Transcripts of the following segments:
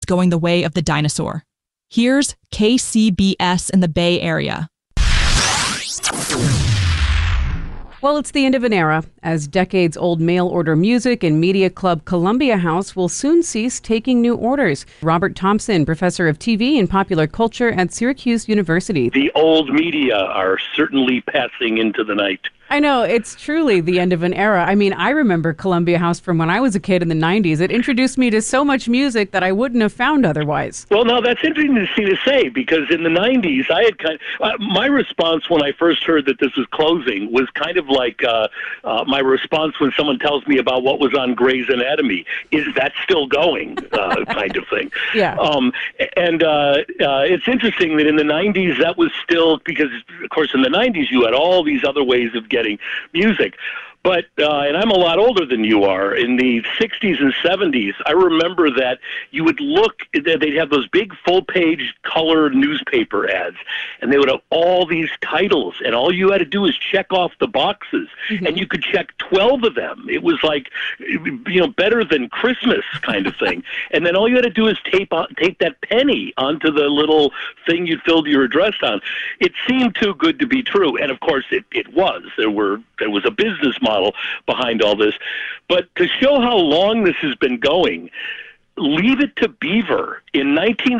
going the way of the dinosaur. Here's KCBS in the Bay Area. Well, it's the end of an era, as decades-old mail-order music and media club Columbia House will soon cease taking new orders. Robert Thompson, professor of TV and popular culture at Syracuse University. The old media are certainly passing into the night. I know, it's truly the end of an era. I mean, I remember Columbia House from when I was a kid in the 90s. It introduced me to so much music that I wouldn't have found otherwise. Well, now that's interesting to say, because in the 90s, I had my response when I first heard that this was closing was kind of like my response when someone tells me about what was on Grey's Anatomy. Is that still going? Kind of thing. Yeah. It's interesting that in the 90s, that was still, because, of course, in the 90s, you had all these other ways of getting music. But, and I'm a lot older than you are, in the 60s and 70s, I remember that you would look, they'd have those big full-page color newspaper ads, and they would have all these titles, and all you had to do is check off the boxes, and you could check 12 of them. It was like, better than Christmas kind of thing. And then all you had to do is tape that penny onto the little thing you filled your address on. It seemed too good to be true, and of course it was. There was a business model behind all this. But to show how long this has been going, Leave It to Beaver in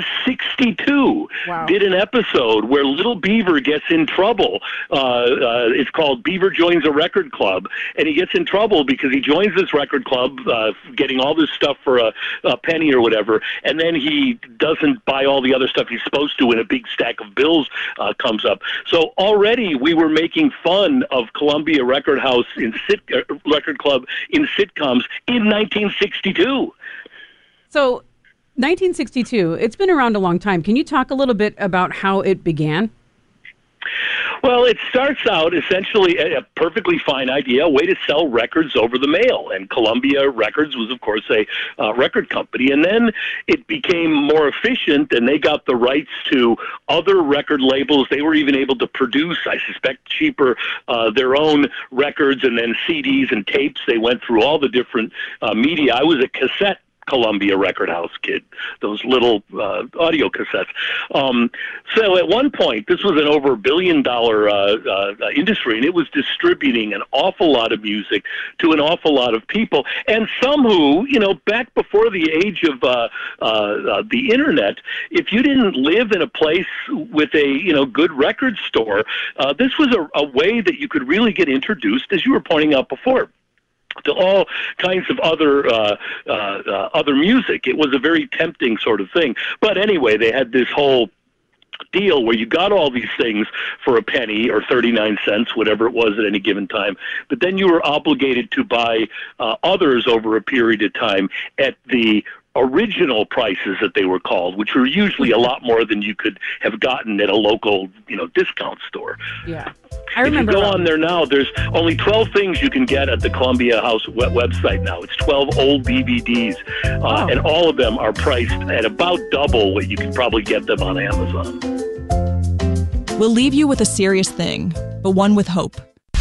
1962 did an episode where little Beaver gets in trouble. It's called Beaver Joins a Record Club, and he gets in trouble because he joins this record club, getting all this stuff for a penny or whatever, and then he doesn't buy all the other stuff he's supposed to, and a big stack of bills comes up. So already we were making fun of Columbia Record House Record Club in sitcoms in 1962. So, 1962, it's been around a long time. Can you talk a little bit about how it began? Well, it starts out essentially a perfectly fine idea, a way to sell records over the mail. And Columbia Records was, of course, a record company. And then it became more efficient, and they got the rights to other record labels. They were even able to produce, I suspect, cheaper, their own records and then CDs and tapes. They went through all the different media. I was a cassette Columbia Record House kid, those little audio cassettes. So at one point, this was an over $1 billion industry, and it was distributing an awful lot of music to an awful lot of people. And some who, back before the age of the internet, if you didn't live in a place with a good record store, this was a way that you could really get introduced, as you were pointing out before, to all kinds of other music. It was a very tempting sort of thing. But anyway, they had this whole deal where you got all these things for a penny or 39 cents, whatever it was at any given time. But then you were obligated to buy others over a period of time at the original prices that they were called, which were usually a lot more than you could have gotten at a local, discount store. Yeah. I remember. If you go on there now, there's only 12 things you can get at the Columbia House website now. It's 12 old DVDs, and all of them are priced at about double what you can probably get them on Amazon. We'll leave you with a serious thing, but one with hope.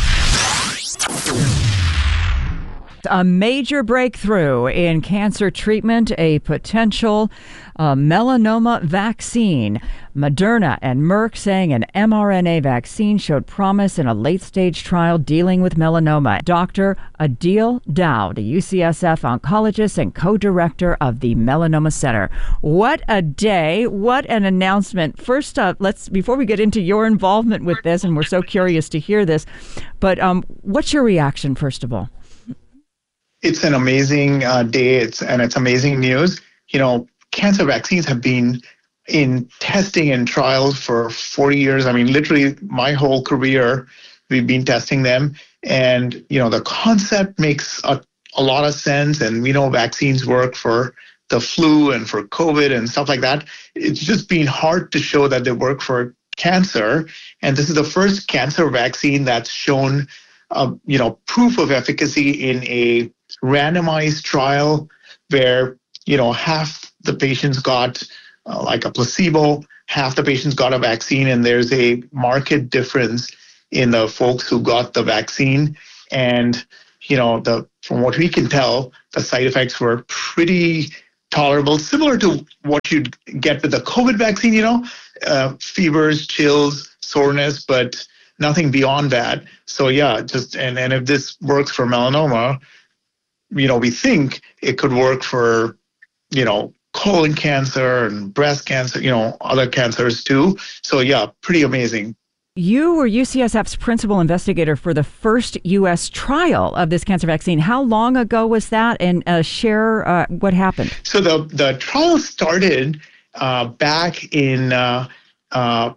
A major breakthrough in cancer treatment, a potential melanoma vaccine. Moderna and Merck saying an mRNA vaccine showed promise in a late-stage trial dealing with melanoma. Dr. Adil Daud, a UCSF oncologist and co-director of the Melanoma Center. What a day. What an announcement. First up, before we get into your involvement with this, and we're so curious to hear this, but what's your reaction, first of all? It's an amazing day. It's amazing news. Cancer vaccines have been in testing and trials for 40 years. I mean, literally my whole career, we've been testing them. And, the concept makes a lot of sense. And we know vaccines work for the flu and for COVID and stuff like that. It's just been hard to show that they work for cancer. And this is the first cancer vaccine that's shown, proof of efficacy in a randomized trial where, half the patients got like a placebo, half the patients got a vaccine, and there's a marked difference in the folks who got the vaccine. And, from what we can tell, the side effects were pretty tolerable, similar to what you'd get with the COVID vaccine, fevers, chills, soreness, but nothing beyond that. So yeah, and if this works for melanoma, we think it could work for, colon cancer and breast cancer, other cancers too. So yeah, pretty amazing. You were UCSF's principal investigator for the first U.S. trial of this cancer vaccine. How long ago was that? And share what happened. So the trial started back in early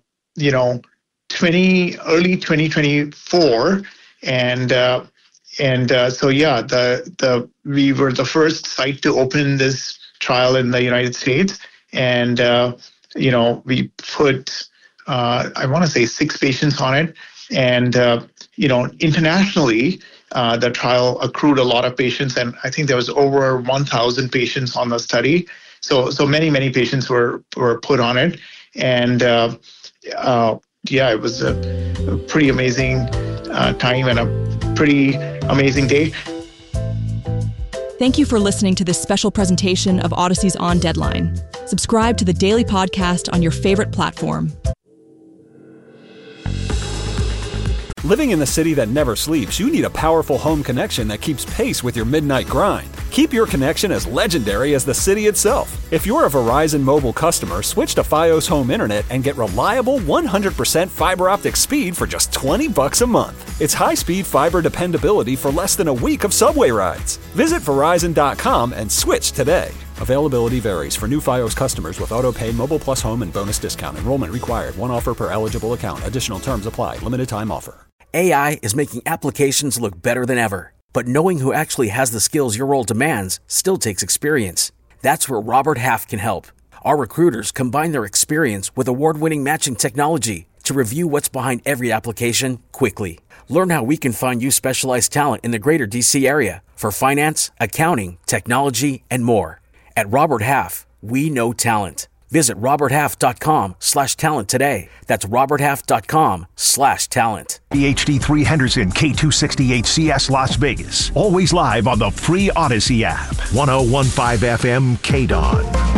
2024, and so yeah, we were the first site to open this trial in the United States, and we put I want to say 6 patients on it, and internationally the trial accrued a lot of patients, and I think there was over 1,000 patients on the study. So many patients were put on it, and it was a pretty amazing time and a pretty amazing day. Thank you for listening to this special presentation of Odyssey's On Deadline. Subscribe to the daily podcast on your favorite platform. Living in the city that never sleeps, you need a powerful home connection that keeps pace with your midnight grind. Keep your connection as legendary as the city itself. If you're a Verizon Mobile customer, switch to Fios Home Internet and get reliable 100% fiber optic speed for just $20 a month. It's high-speed fiber dependability for less than a week of subway rides. Visit Verizon.com and switch today. Availability varies for new Fios customers with auto-pay, Mobile Plus Home, and bonus discount. Enrollment required. One offer per eligible account. Additional terms apply. Limited time offer. AI is making applications look better than ever. But knowing who actually has the skills your role demands still takes experience. That's where Robert Half can help. Our recruiters combine their experience with award-winning matching technology to review what's behind every application quickly. Learn how we can find you specialized talent in the greater DC area for finance, accounting, technology, and more. At Robert Half, we know talent. Visit roberthalf.com/talent today. That's roberthalf.com/talent. HD3 Henderson, K268CS Las Vegas. Always live on the free Odyssey app. 1015 FM KDON.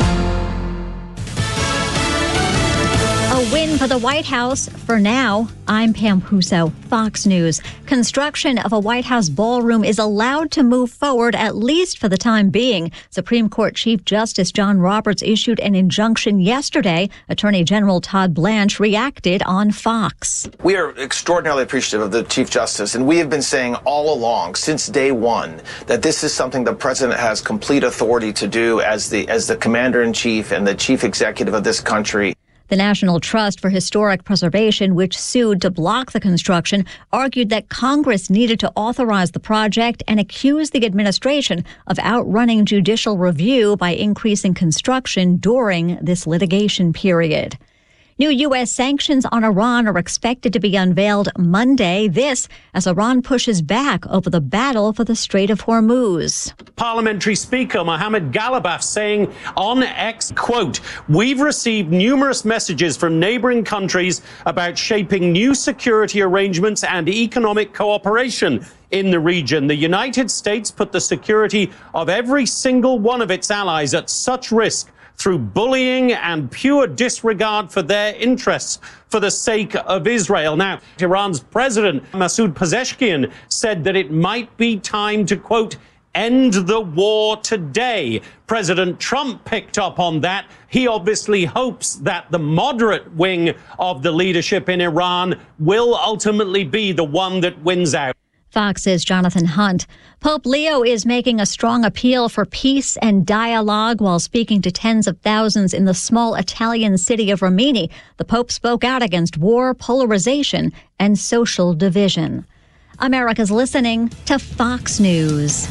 A win for the White House for now. I'm Pam Huso, Fox News. Construction of a White House ballroom is allowed to move forward, at least for the time being. Supreme Court Chief Justice John Roberts issued an injunction yesterday. Attorney General Todd Blanche reacted on Fox. We are extraordinarily appreciative of the Chief Justice, and we have been saying all along, since day one, that this is something the president has complete authority to do as the commander-in-chief and the chief executive of this country. The National Trust for Historic Preservation, which sued to block the construction, argued that Congress needed to authorize the project and accused the administration of outrunning judicial review by increasing construction during this litigation period. New U.S. sanctions on Iran are expected to be unveiled Monday. This as Iran pushes back over the battle for the Strait of Hormuz. Parliamentary Speaker Mohammed Ghalibaf saying on X, quote, "We've received numerous messages from neighboring countries about shaping new security arrangements and economic cooperation in the region. The United States put the security of every single one of its allies at such risk through bullying and pure disregard for their interests for the sake of Israel." Now, Iran's president, Masoud Pezeshkian, said that it might be time to, quote, "end the war today." President Trump picked up on that. He obviously hopes that the moderate wing of the leadership in Iran will ultimately be the one that wins out. Fox's Jonathan Hunt. Pope Leo is making a strong appeal for peace and dialogue while speaking to tens of thousands in the small Italian city of Rimini. The Pope spoke out against war, polarization, and social division. America's listening to Fox News.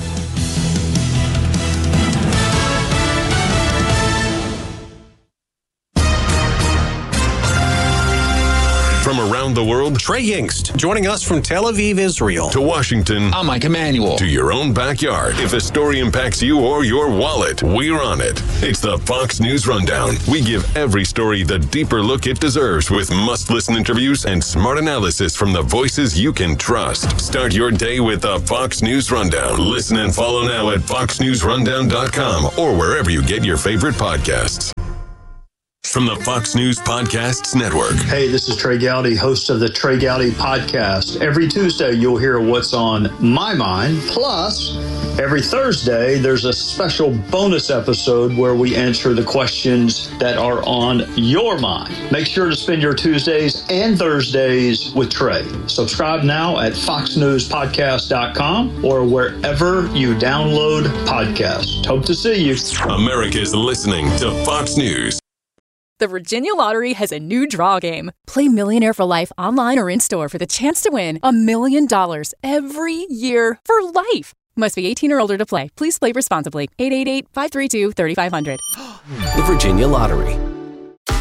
From around around the world. Trey Yingst, joining us from Tel Aviv, Israel. To Washington. I'm Mike Emanuel. To your own backyard. If a story impacts you or your wallet, we're on it. It's the Fox News Rundown. We give every story the deeper look it deserves with must-listen interviews and smart analysis from the voices you can trust. Start your day with the Fox News Rundown. Listen and follow now at foxnewsrundown.com or wherever you get your favorite podcasts. From the Fox News Podcasts Network. Hey, this is Trey Gowdy, host of the Trey Gowdy Podcast. Every Tuesday, you'll hear what's on my mind. Plus, every Thursday, there's a special bonus episode where we answer the questions that are on your mind. Make sure to spend your Tuesdays and Thursdays with Trey. Subscribe now at foxnewspodcast.com or wherever you download podcasts. Hope to see you. America's listening to Fox News. The Virginia Lottery has a new draw game. Play Millionaire for Life online or in-store for the chance to win $1 million every year for life. Must be 18 or older to play. Please play responsibly. 888-532-3500. The Virginia Lottery.